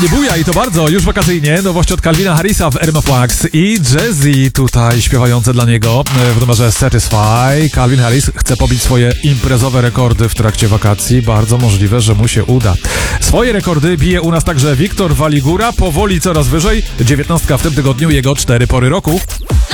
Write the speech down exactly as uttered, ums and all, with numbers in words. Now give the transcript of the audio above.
Buja i to bardzo, już wakacyjnie, nowość od Calvina Harrisa w Rhythm of Wax i Jazzy tutaj śpiewające dla niego w numerze Satisfy. Calvin Harris chce pobić swoje imprezowe rekordy w trakcie wakacji, bardzo możliwe, że mu się uda. Swoje rekordy bije u nas także Wiktor Waligura, powoli coraz wyżej, dziewiętnastka w tym tygodniu, jego cztery pory roku.